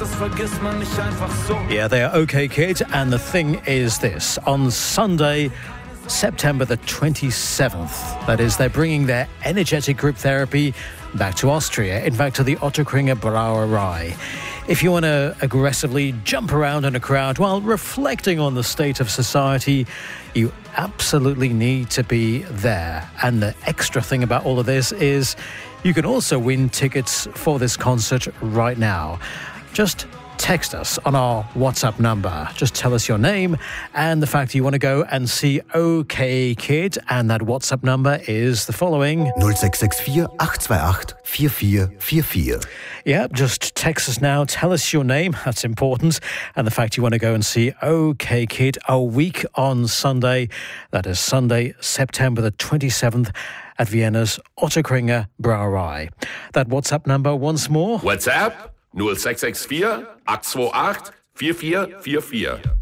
Yeah, they're OK Kid, and the thing is this. On Sunday, September the 27th, that is, they're bringing their energetic group therapy back to Austria, in fact to the Ottakringer Brauerei. If you want to aggressively jump around in a crowd while reflecting on the state of society, you absolutely need to be there. And the extra thing about all of this is you can also win tickets for this concert right now. Just text us on our WhatsApp number. Just tell us your name and the fact you want to go and see OK Kid. And that WhatsApp number is the following: 0664 828 4444. Yeah, just text us now. Tell us your name. That's important. And the fact you want to go and see OK Kid a week on Sunday. That is Sunday, September the 27th at Vienna's Ottakringer Brauerei. That WhatsApp number once more. WhatsApp 0664 828 4444.